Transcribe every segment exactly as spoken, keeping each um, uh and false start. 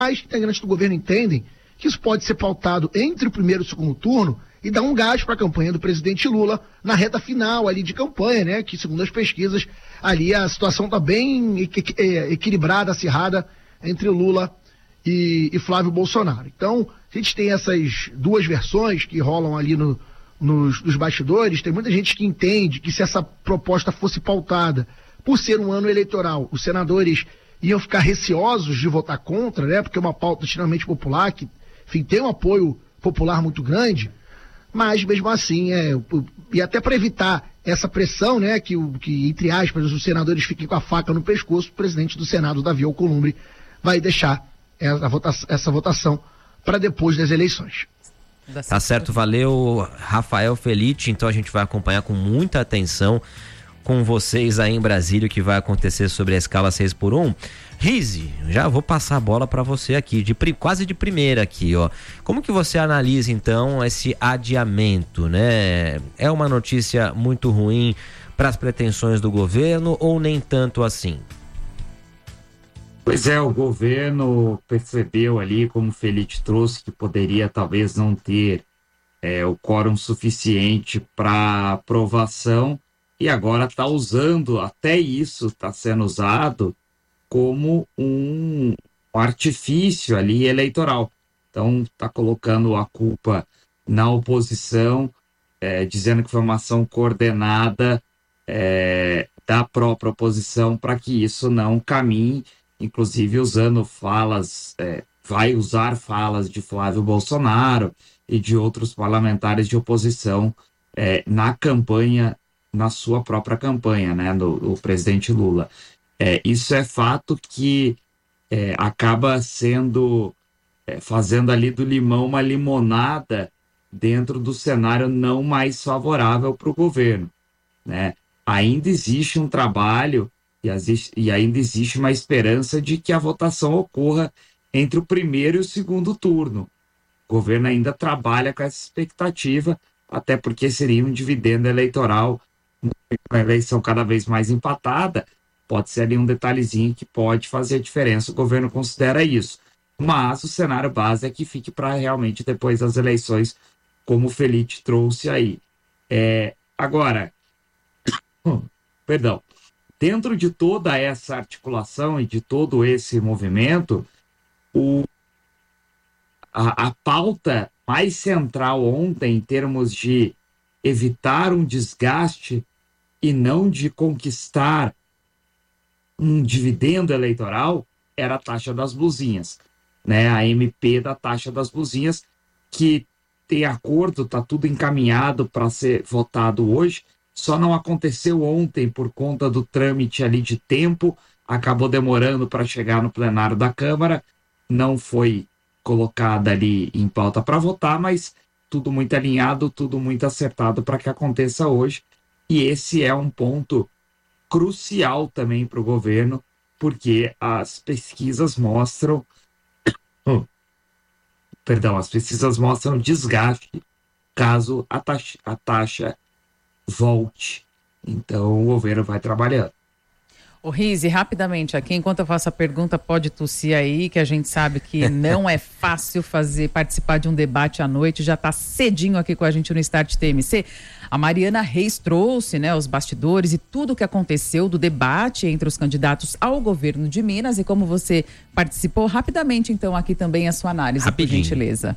Mas integrantes do governo entendem que isso pode ser pautado entre o primeiro e o segundo turno e dar um gás para a campanha do presidente Lula na reta final ali de campanha, né? Que segundo as pesquisas, ali a situação está bem equilibrada, acirrada entre Lula e, e Flávio Bolsonaro. Então, a gente tem essas duas versões que rolam ali no, nos, nos bastidores. Tem muita gente que entende que se essa proposta fosse pautada por ser um ano eleitoral, os senadores iam ficar receosos de votar contra, né? Porque é uma pauta extremamente popular, que, enfim, tem um apoio popular muito grande. Mas, mesmo assim, é, e até para evitar essa pressão, né, que, que, entre aspas, os senadores fiquem com a faca no pescoço, o presidente do Senado, Davi Alcolumbre, vai deixar essa votação, essa votação para depois das eleições. Tá certo, valeu, Rafael Felitti. Então a gente vai acompanhar com muita atenção com vocês aí em Brasília o que vai acontecer sobre a escala seis por um. Rizzi, já vou passar a bola para você aqui, de, quase de primeira aqui, ó. Como que você analisa, então, esse adiamento, né? É uma notícia muito ruim para as pretensões do governo ou nem tanto assim? Pois é, o governo percebeu ali, como o Felitti trouxe, que poderia talvez não ter é, o quórum suficiente para aprovação e agora está usando, até isso está sendo usado como um artifício ali eleitoral. Então, está colocando a culpa na oposição, é, dizendo que foi uma ação coordenada é, da própria oposição para que isso não caminhe, inclusive usando falas, é, vai usar falas de Flávio Bolsonaro e de outros parlamentares de oposição é, na campanha, na sua própria campanha, né, do, do presidente Lula. É, isso é fato que é, acaba sendo, é, fazendo ali do limão uma limonada dentro do cenário não mais favorável para o governo, né? Ainda existe um trabalho e, existe, e ainda existe uma esperança de que a votação ocorra entre o primeiro e o segundo turno. O governo ainda trabalha com essa expectativa, até porque seria um dividendo eleitoral, uma eleição cada vez mais empatada. Pode ser ali um detalhezinho que pode fazer a diferença, o governo considera isso. Mas o cenário base é que fique para realmente depois das eleições, como o Felitti trouxe aí. É, agora, perdão, dentro de toda essa articulação e de todo esse movimento, o, a, a pauta mais central ontem, em termos de evitar um desgaste e não de conquistar um dividendo eleitoral, era a taxa das blusinhas, né? A M P da taxa das blusinhas, que tem acordo, está tudo encaminhado para ser votado hoje, só não aconteceu ontem por conta do trâmite ali de tempo, acabou demorando para chegar no plenário da Câmara, não foi colocada ali em pauta para votar, mas tudo muito alinhado, tudo muito acertado para que aconteça hoje, e esse é um ponto crucial também para o governo, porque as pesquisas mostram oh, perdão, as pesquisas mostram desgaste caso a taxa, a taxa volte. Então o governo vai trabalhando. Ô Rizzi, rapidamente aqui, enquanto eu faço a pergunta, pode tossir aí, que a gente sabe que não é fácil fazer, participar de um debate à noite, já está cedinho aqui com a gente no Start T M C. A Mariana Reis trouxe, né, os bastidores e tudo o que aconteceu do debate entre os candidatos ao governo de Minas, e como você participou, rapidamente então aqui também a sua análise, Rapidinho. Por gentileza.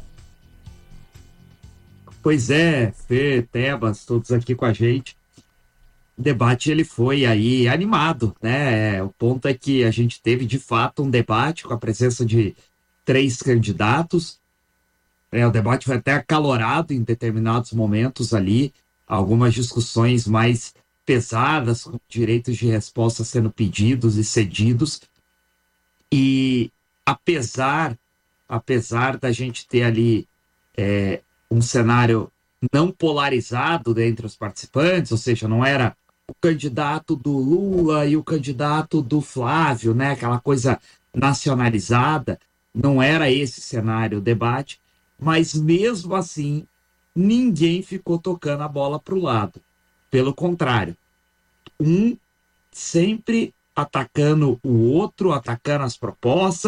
Pois é, Fê, Tebas, todos aqui com a gente. O debate ele foi aí animado, né? O ponto é que a gente teve de fato um debate com a presença de três candidatos. É, o debate foi até acalorado em determinados momentos ali, algumas discussões mais pesadas, com direitos de resposta sendo pedidos e cedidos. E apesar, apesar da gente ter ali é, um cenário não polarizado entre os participantes, ou seja, não era o candidato do Lula e o candidato do Flávio, né? Aquela coisa nacionalizada, não era esse cenário, o debate, mas mesmo assim, ninguém ficou tocando a bola para o lado. Pelo contrário, um sempre atacando o outro, atacando as propostas,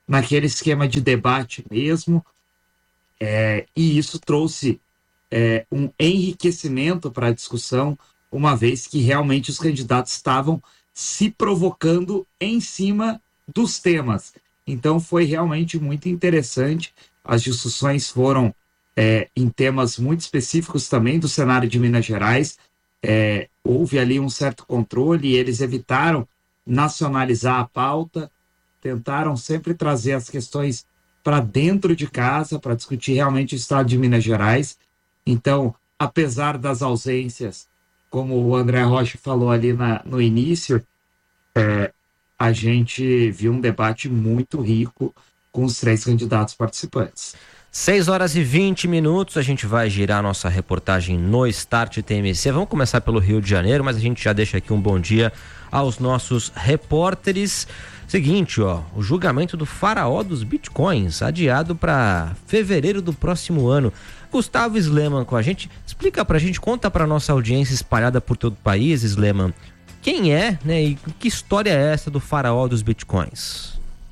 naquele esquema de debate mesmo, é, e isso trouxe é, um enriquecimento para a discussão, uma vez que realmente os candidatos estavam se provocando em cima dos temas. Então foi realmente muito interessante. As discussões foram é, em temas muito específicos também do cenário de Minas Gerais. É, houve ali um certo controle e eles evitaram nacionalizar a pauta, tentaram sempre trazer as questões para dentro de casa, para discutir realmente o estado de Minas Gerais. Então, apesar das ausências, como o André Rocha falou ali na, no início, é, a gente viu um debate muito rico com os três candidatos participantes. seis horas e vinte minutos, a gente vai girar nossa reportagem no Start T M C. Vamos começar pelo Rio de Janeiro, mas a gente já deixa aqui um bom dia aos nossos repórteres. Seguinte, ó, o julgamento do faraó dos bitcoins, adiado para fevereiro do próximo ano. Gustavo Sleman com a gente. Explica pra gente, conta pra nossa audiência espalhada por todo o país, Sleman, quem é, né, e que história é essa do faraó dos bitcoins?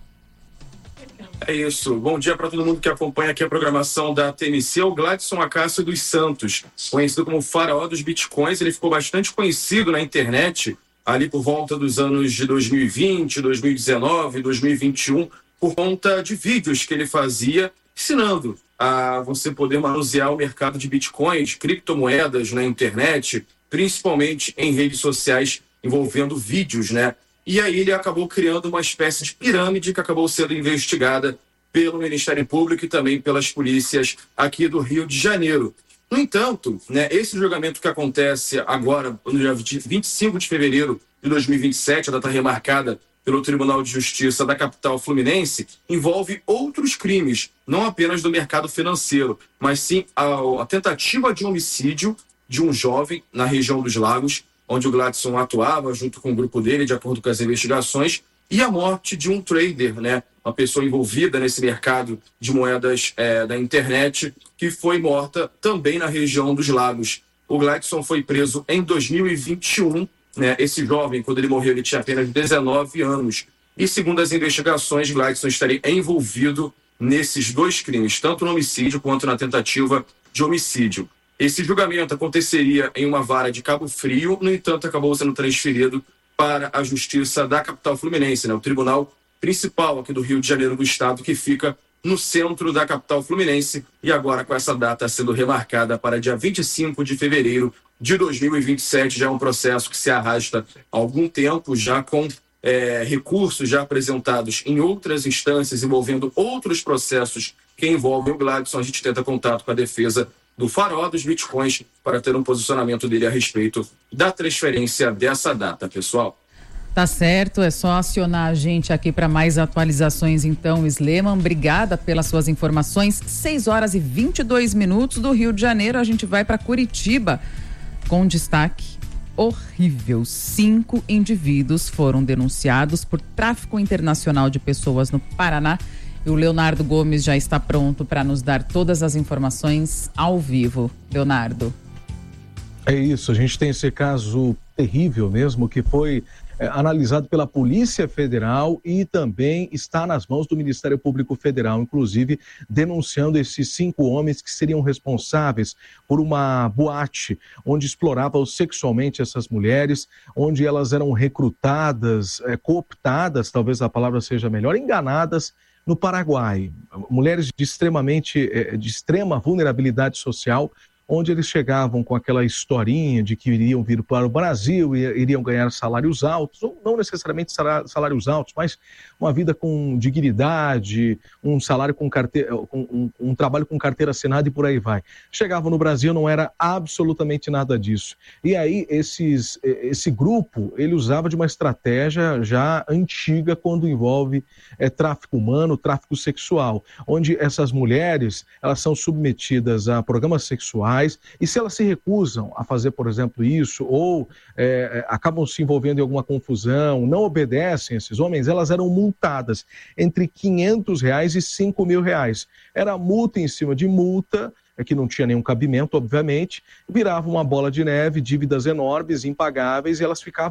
É isso. Bom dia para todo mundo que acompanha aqui a programação da T M C. O Gladson Acácio dos Santos, conhecido como faraó dos bitcoins, ele ficou bastante conhecido na internet ali por volta dos anos de dois mil e vinte, dois mil e dezenove, dois mil e vinte e um, por conta de vídeos que ele fazia ensinando a você poder manusear o mercado de bitcoins, criptomoedas na internet, principalmente em redes sociais envolvendo vídeos, né? E aí ele acabou criando uma espécie de pirâmide que acabou sendo investigada pelo Ministério Público e também pelas polícias aqui do Rio de Janeiro. No entanto, né, esse julgamento que acontece agora, no dia vinte e cinco de fevereiro de dois mil e vinte e sete, a data remarcada pelo Tribunal de Justiça da capital fluminense, envolve outros crimes, não apenas do mercado financeiro, mas sim a, a tentativa de homicídio de um jovem na região dos Lagos, onde o Gladson atuava junto com o grupo dele, de acordo com as investigações, e a morte de um trader, né, uma pessoa envolvida nesse mercado de moedas é, da internet, que foi morta também na região dos Lagos. O Gladson foi preso em dois mil e vinte e um, né, esse jovem, quando ele morreu, ele tinha apenas dezenove anos. E segundo as investigações, Gladson estaria envolvido nesses dois crimes, tanto no homicídio quanto na tentativa de homicídio. Esse julgamento aconteceria em uma vara de Cabo Frio, no entanto, acabou sendo transferido para a Justiça da capital fluminense, né? O Tribunal Principal aqui do Rio de Janeiro do Estado, que fica no centro da capital fluminense, e agora com essa data sendo remarcada para dia vinte e cinco de fevereiro de dois mil e vinte e sete, já é um processo que se arrasta há algum tempo, já com é, recursos já apresentados em outras instâncias, envolvendo outros processos que envolvem o Gladson. A gente tenta contato com a defesa do faraó dos bitcoins para ter um posicionamento dele a respeito da transferência dessa data, pessoal. Tá certo, é só acionar a gente aqui para mais atualizações então, Sleman. Obrigada pelas suas informações. seis horas e vinte e dois minutos do Rio de Janeiro, a gente vai para Curitiba com destaque horrível. Cinco indivíduos foram denunciados por tráfico internacional de pessoas no Paraná. E o Leonardo Gomes já está pronto para nos dar todas as informações ao vivo. Leonardo. É isso, a gente tem esse caso terrível mesmo, que foi é, analisado pela Polícia Federal e também está nas mãos do Ministério Público Federal, inclusive denunciando esses cinco homens que seriam responsáveis por uma boate onde exploravam sexualmente essas mulheres, onde elas eram recrutadas, é, cooptadas, talvez a palavra seja melhor, enganadas, no Paraguai. Mulheres de extremamente, de extrema vulnerabilidade social, onde eles chegavam com aquela historinha de que iriam vir para o Brasil e iriam ganhar salários altos, ou não necessariamente salários altos, mas uma vida com dignidade, um salário com carteira, um, um, um trabalho com carteira assinada e por aí vai. Chegavam no Brasil, não era absolutamente nada disso. E aí esses, esse grupo, ele usava de uma estratégia já antiga quando envolve é, tráfico humano, tráfico sexual, onde essas mulheres, elas são submetidas a programas sexuais. E se elas se recusam a fazer, por exemplo, isso, ou é, acabam se envolvendo em alguma confusão, não obedecem a esses homens, elas eram multadas entre quinhentos reais e cinco mil reais. Era multa em cima de multa, que não tinha nenhum cabimento, obviamente, virava uma bola de neve, dívidas enormes, impagáveis, e elas ficavam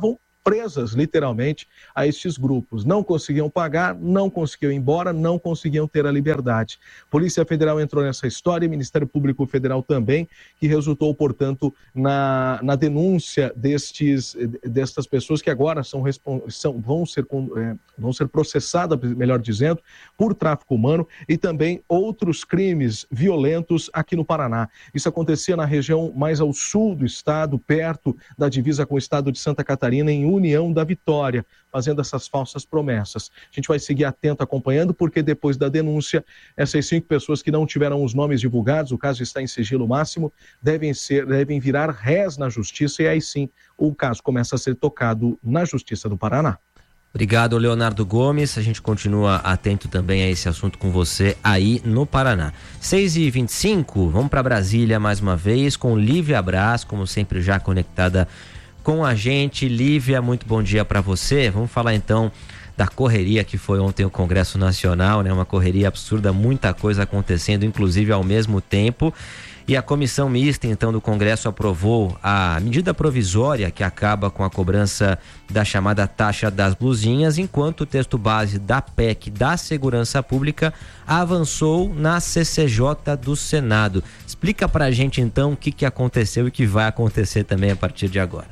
presas, literalmente, a estes grupos. Não conseguiam pagar, não conseguiam ir embora, não conseguiam ter a liberdade. Polícia Federal entrou nessa história, Ministério Público Federal também, que resultou, portanto, na, na denúncia destes, destas pessoas que agora são, são, vão, ser, é, vão ser processadas, melhor dizendo, por tráfico humano e também outros crimes violentos aqui no Paraná. Isso acontecia na região mais ao sul do estado, perto da divisa com o estado de Santa Catarina, em União da Vitória, fazendo essas falsas promessas. A gente vai seguir atento acompanhando, porque depois da denúncia, essas cinco pessoas que não tiveram os nomes divulgados, o caso está em sigilo máximo, devem ser, devem virar réis na justiça, e aí sim o caso começa a ser tocado na Justiça do Paraná. Obrigado, Leonardo Gomes. A gente continua atento também a esse assunto com você aí no Paraná. seis e vinte e cinco, vamos para Brasília mais uma vez com Lívia Braz, como sempre já conectada com a gente. Lívia, muito bom dia para você. Vamos falar então da correria que foi ontem o Congresso Nacional, né? Uma correria absurda, muita coisa acontecendo, inclusive ao mesmo tempo. E a comissão mista, então, do Congresso aprovou a medida provisória que acaba com a cobrança da chamada taxa das blusinhas, enquanto o texto base da P E C da Segurança Pública avançou na C C J do Senado. Explica pra gente, então, o que, que aconteceu e o que vai acontecer também a partir de agora.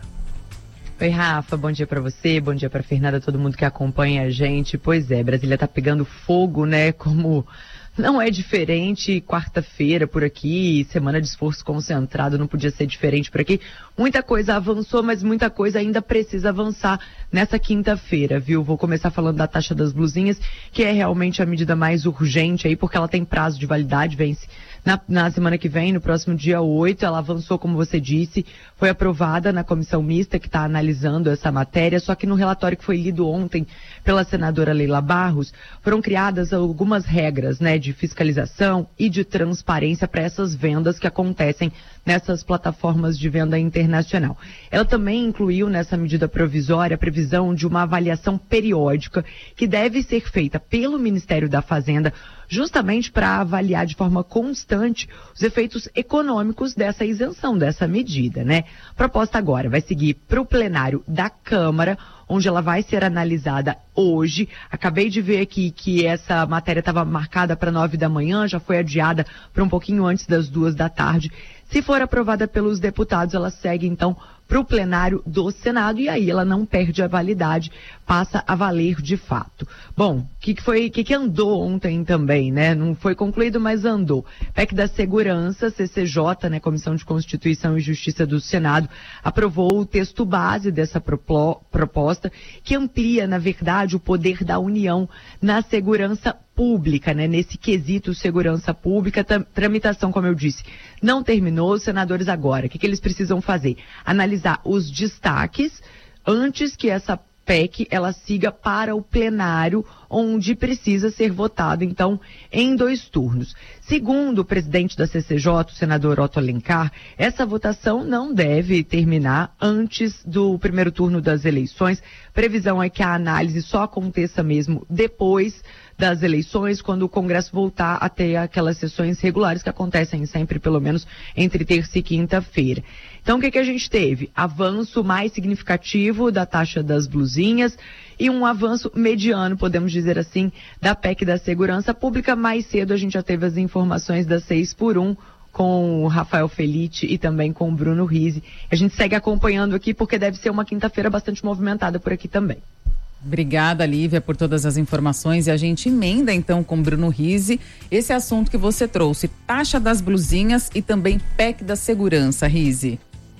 Oi, Rafa, bom dia pra você, bom dia pra Fernanda, todo mundo que acompanha a gente. Pois é, Brasília tá pegando fogo, né, como não é diferente, quarta-feira por aqui, semana de esforço concentrado, não podia ser diferente por aqui. Muita coisa avançou, mas muita coisa ainda precisa avançar nessa quinta-feira, viu? Vou começar falando da taxa das blusinhas, que é realmente a medida mais urgente aí, porque ela tem prazo de validade, vence na, na semana que vem, no próximo dia oito, ela avançou, como você disse, foi aprovada na comissão mista que está analisando essa matéria, só que no relatório que foi lido ontem pela senadora Leila Barros, foram criadas algumas regras, né, de fiscalização e de transparência para essas vendas que acontecem nessas plataformas de venda internacional. Ela também incluiu nessa medida provisória a previsão de uma avaliação periódica que deve ser feita pelo Ministério da Fazenda, justamente para avaliar de forma constante os efeitos econômicos dessa isenção, dessa medida, né? A proposta agora vai seguir para o plenário da Câmara, onde ela vai ser analisada hoje. Acabei de ver aqui que essa matéria estava marcada para nove da manhã, já foi adiada para um pouquinho antes das duas da tarde. Se for aprovada pelos deputados, ela segue então para o plenário do Senado e aí ela não perde a validade, passa a valer de fato. Bom, o que, que foi, que, que andou ontem também, né? Não foi concluído, mas andou. P E C da Segurança, C C J, né? Comissão de Constituição e Justiça do Senado, aprovou o texto base dessa proplo, proposta, que amplia, na verdade, o poder da União na segurança pública, né? Nesse quesito segurança pública, tramitação, como eu disse, não terminou. Os senadores agora, o que, que eles precisam fazer? Analisar os destaques antes que essa P E C ela siga para o plenário, onde precisa ser votado, então, em dois turnos. Segundo o presidente da C C J, o senador Otto Alencar, essa votação não deve terminar antes do primeiro turno das eleições. Previsão é que a análise só aconteça mesmo depois das eleições, quando o Congresso voltar a ter aquelas sessões regulares que acontecem sempre, pelo menos, entre terça e quinta-feira. Então, o que, que a gente teve? Avanço mais significativo da taxa das blusinhas e um avanço mediano, podemos dizer assim, da P E C da Segurança Pública. Mais cedo a gente já teve as informações das seis por um, com o Rafael Felitti e também com o Bruno Rizzi. A gente segue acompanhando aqui, porque deve ser uma quinta-feira bastante movimentada por aqui também. Obrigada, Lívia, por todas as informações, e a gente emenda então com Bruno Rizzi esse assunto que você trouxe, taxa das blusinhas e também P E C da Segurança, Rizzi.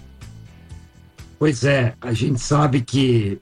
Pois é, a gente sabe que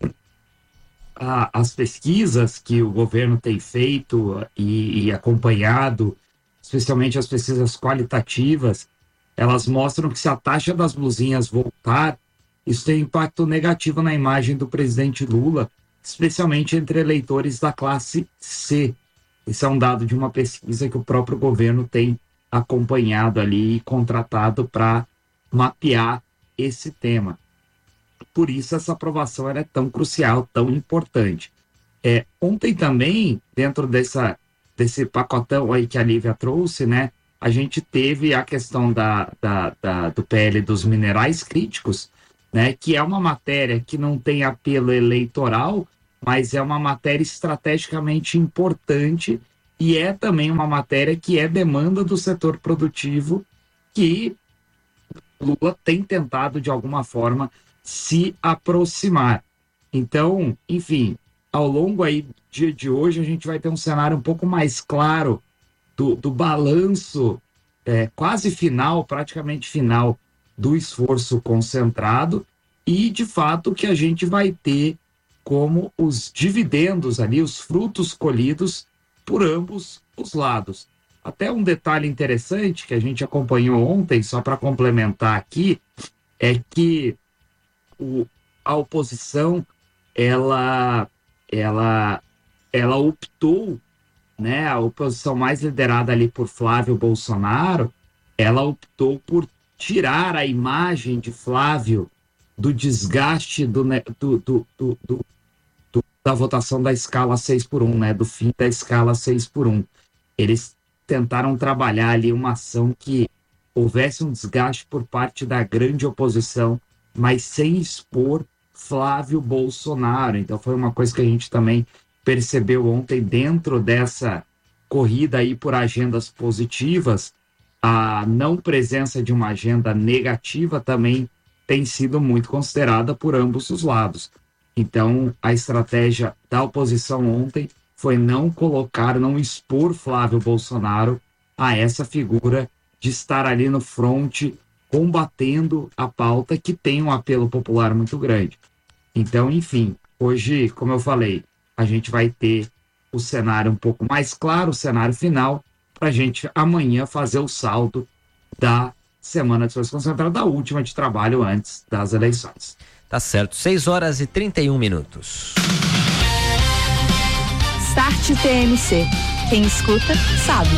a, as pesquisas que o governo tem feito e, e acompanhado, especialmente as pesquisas qualitativas, elas mostram que se a taxa das blusinhas voltar, isso tem impacto negativo na imagem do presidente Lula, especialmente entre eleitores da classe C. Esse é um dado de uma pesquisa que o próprio governo tem acompanhado ali e contratado para mapear esse tema. Por isso essa aprovação ela é tão crucial, tão importante. É, ontem também, dentro dessa, desse pacotão aí que a Lívia trouxe, né, a gente teve a questão da, da, da, do P L dos minerais críticos, né, que é uma matéria que não tem apelo eleitoral, mas é uma matéria estrategicamente importante e é também uma matéria que é demanda do setor produtivo, que Lula tem tentado, de alguma forma, se aproximar. Então, enfim, ao longo aí do dia de hoje, a gente vai ter um cenário um pouco mais claro do, do balanço é, quase final, praticamente final, do esforço concentrado e, de fato, que a gente vai ter como os dividendos ali, os frutos colhidos por ambos os lados. Até um detalhe interessante que a gente acompanhou ontem, só para complementar aqui, é que o, a oposição, ela, ela, ela optou, né, a oposição mais liderada ali por Flávio Bolsonaro, ela optou por tirar a imagem de Flávio do desgaste do, do, do, do, do, do, da votação da escala seis por um, né, do fim da escala seis por um. Eles tentaram trabalhar ali uma ação que houvesse um desgaste por parte da grande oposição, mas sem expor Flávio Bolsonaro. Então foi uma coisa que a gente também percebeu ontem dentro dessa corrida aí por agendas positivas. A não presença de uma agenda negativa também tem sido muito considerada por ambos os lados. Então a estratégia da oposição ontem foi não colocar, não expor Flávio Bolsonaro a essa figura de estar ali no fronte combatendo a pauta que tem um apelo popular muito grande. Então, enfim, hoje, como eu falei, a gente vai ter o cenário um pouco mais claro, o cenário final, para a gente amanhã fazer o saldo da semana de esforço concentrado, da última de trabalho antes das eleições. Tá certo, seis horas e trinta e um minutos. Start T M C. Quem escuta, sabe.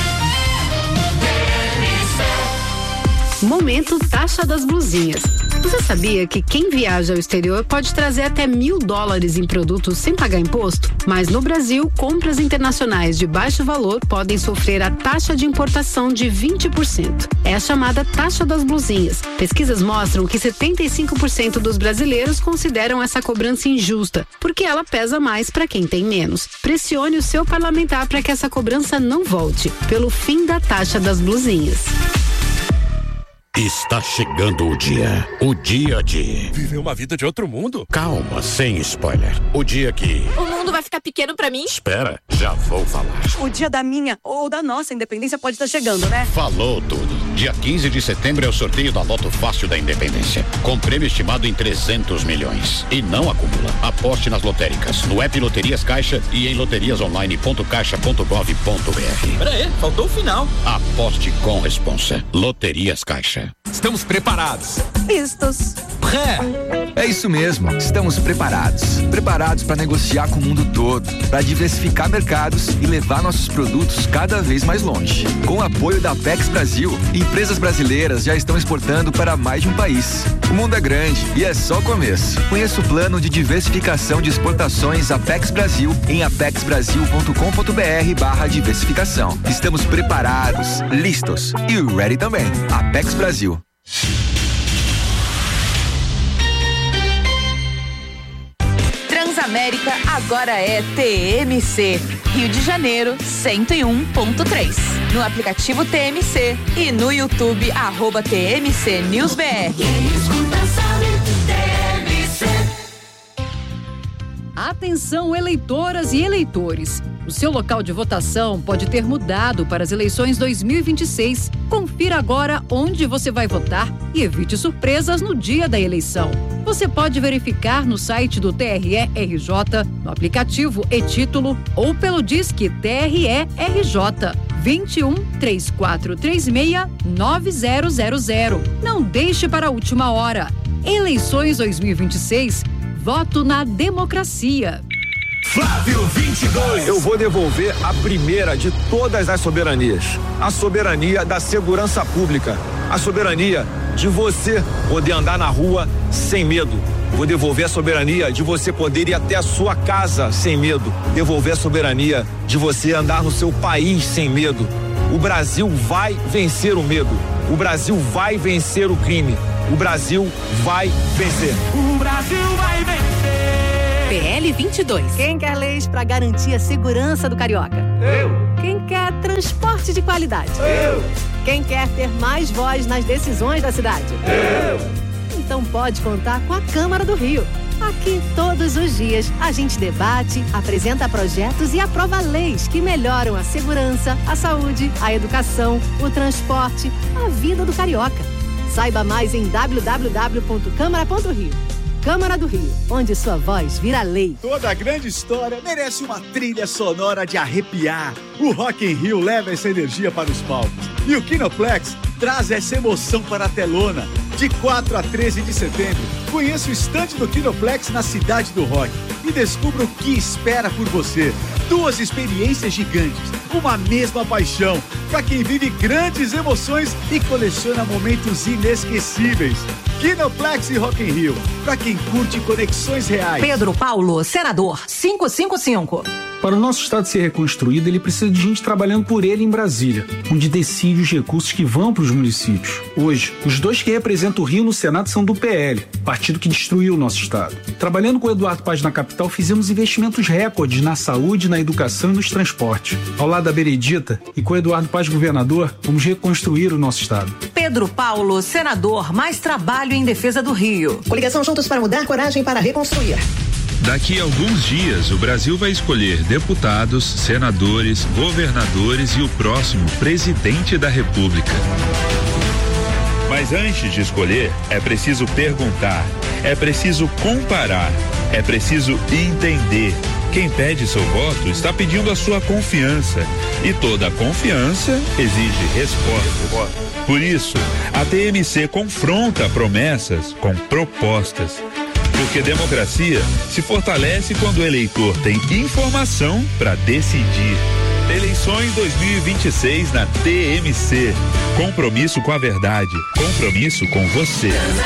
Momento Taxa das Blusinhas. Você sabia que quem viaja ao exterior pode trazer até mil dólares em produtos sem pagar imposto? Mas no Brasil, compras internacionais de baixo valor podem sofrer a taxa de importação de vinte por cento. É a chamada taxa das blusinhas. Pesquisas mostram que setenta e cinco por cento dos brasileiros consideram essa cobrança injusta, porque ela pesa mais para quem tem menos. Pressione o seu parlamentar para que essa cobrança não volte, pelo fim da taxa das blusinhas. Está chegando o dia, o dia de... Viver uma vida de outro mundo? Calma, sem spoiler. O dia que... O mundo vai ficar pequeno pra mim? Espera, já vou falar. O dia da minha ou da nossa independência pode estar chegando, né? Falou tudo. Dia quinze de setembro é o sorteio da Loto Fácil da Independência, com prêmio estimado em trezentos milhões. E não acumula. Aposte nas lotéricas, no app Loterias Caixa e em loterias online ponto caixa ponto gov ponto br. Pera aí, faltou o final. Aposte com responsa. Loterias Caixa. Estamos preparados. Vistos. É, é isso mesmo. Estamos preparados. Preparados para negociar com o mundo todo, para diversificar mercados e levar nossos produtos cada vez mais longe. Com o apoio da Apex Brasil, empresas brasileiras já estão exportando para mais de um país. O mundo é grande e é só o começo. Conheça o plano de diversificação de exportações Apex Brasil em apex brasil ponto com ponto br barra diversificação. Estamos preparados, listos e ready também. Apex Brasil. Transamérica agora é T M C. Rio de Janeiro, cento e um ponto três. No aplicativo T M C e no YouTube, arroba T M C News B R. Atenção, eleitoras e eleitores. O seu local de votação pode ter mudado para as eleições dois mil e vinte e seis. Confira agora onde você vai votar e evite surpresas no dia da eleição. Você pode verificar no site do T R E R J, no aplicativo e-Título ou pelo Disque T R E R J vinte e um, três quatro três seis, nove zero zero zero. Não deixe para a última hora. Eleições dois mil e vinte e seis. Voto na democracia. Flávio vinte e dois. Eu vou devolver a primeira de todas as soberanias. A soberania da segurança pública. A soberania de você poder andar na rua sem medo. Vou devolver a soberania de você poder ir até a sua casa sem medo. Devolver a soberania de você andar no seu país sem medo. O Brasil vai vencer o medo. O Brasil vai vencer o crime. O Brasil vai vencer. O Brasil vai vencer. P L vinte e dois. Quem quer leis para garantir a segurança do carioca? Eu. Quem quer transporte de qualidade? Eu. Quem quer ter mais voz nas decisões da cidade? Eu. Então pode contar com a Câmara do Rio. Aqui, todos os dias, a gente debate, apresenta projetos e aprova leis que melhoram a segurança, a saúde, a educação, o transporte, a vida do carioca. Saiba mais em w w w ponto câmara ponto rio. Câmara do Rio, onde sua voz vira lei. Toda grande história merece uma trilha sonora de arrepiar. O Rock in Rio leva essa energia para os palcos. E o Kinoplex traz essa emoção para a telona. De quatro a treze de setembro, conheça o estande do Kinoplex na Cidade do Rock e descubra o que espera por você. Duas experiências gigantes, uma mesma paixão, para quem vive grandes emoções e coleciona momentos inesquecíveis. Kinoplex e Rock in Rio, para quem curte conexões reais. Pedro Paulo, senador, quinhentos e cinquenta e cinco. Para o nosso estado ser reconstruído, ele precisa de gente trabalhando por ele em Brasília, onde decide os recursos que vão para os municípios. Hoje, os dois que representam o Rio no Senado são do P L, partido que destruiu o nosso estado. Trabalhando com o Eduardo Paz na capital, fizemos investimentos recordes na saúde, na educação e nos transportes. Ao lado da Benedita e com o Eduardo Paz governador, vamos reconstruir o nosso estado. Pedro Paulo, senador, mais trabalho em defesa do Rio. Coligação Juntos para Mudar, coragem para reconstruir. Daqui a alguns dias, o Brasil vai escolher deputados, senadores, governadores e o próximo presidente da República. Mas antes de escolher, é preciso perguntar, é preciso comparar, é preciso entender. Quem pede seu voto está pedindo a sua confiança. E toda confiança exige resposta. Por isso, a T M C confronta promessas com propostas. Porque democracia se fortalece quando o eleitor tem informação para decidir. Eleições dois mil e vinte e seis na T M C. Compromisso com a verdade. Compromisso com você.